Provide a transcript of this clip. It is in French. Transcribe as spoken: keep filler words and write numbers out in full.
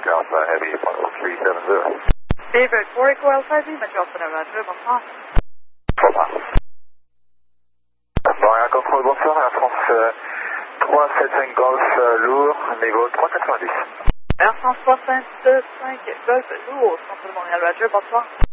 Alpha Heavy one three seven zero. Daybird four Echo Alpha Heavy, Metro Alpha Roger, bonsoir. Bonsoir. Bon, Air Control, bonsoir, Air France euh, trois sept cinq Golf euh, lourd, niveau trois quatre-vingt-dix. Air France trois sept cinq Golf lourd, Centre de Montréal Roger, bonsoir.